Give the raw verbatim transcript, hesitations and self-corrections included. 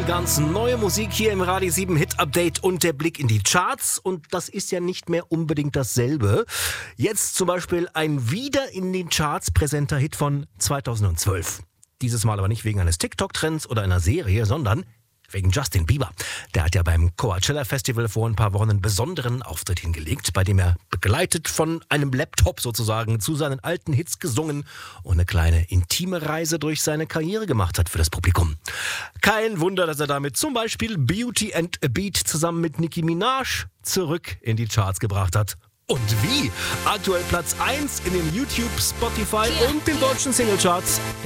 ganz neue Musik hier im Radio sieben Hit Update und der Blick in die Charts. Und das ist ja nicht mehr unbedingt dasselbe. Jetzt zum Beispiel ein wieder in den Charts präsenter Hit von zweitausendzwölf. Dieses Mal aber nicht wegen eines TikTok-Trends oder einer Serie, sondern wegen Justin Bieber. Der hat ja beim Coachella Festival vor ein paar Wochen einen besonderen Auftritt hingelegt, bei dem er begleitet von einem Laptop sozusagen zu seinen alten Hits gesungen und eine kleine intime Reise durch seine Karriere gemacht hat für das Publikum. Kein Wunder, dass er damit zum Beispiel Beauty and a Beat zusammen mit Nicki Minaj zurück in die Charts gebracht hat. Und wie? Aktuell Platz eins in den YouTube, Spotify und den deutschen Singlecharts.